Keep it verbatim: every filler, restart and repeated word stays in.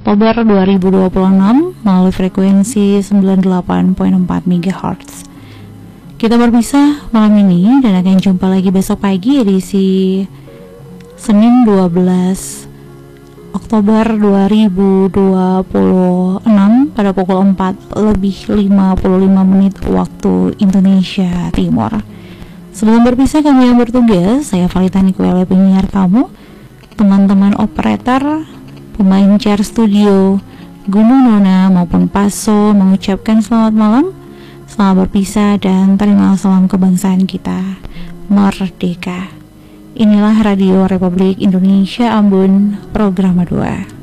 Oktober dua ribu dua puluh enam melalui frekuensi sembilan puluh delapan koma empat megahertz. Kita berpisah malam ini dan akan jumpa lagi besok pagi edisi Senin dua belas Oktober dua ribu dua puluh enam pada pukul empat lebih lima puluh lima menit waktu Indonesia Timur. Sebelum berpisah, kami yang bertugas, saya Valita Nikwele penyiar kamu, teman-teman operator, pemain chair studio, Gunung Nona maupun Paso mengucapkan selamat malam, selamat berpisah dan terima salam kebangsaan kita, merdeka. Inilah Radio Republik Indonesia Ambon, Programa dua.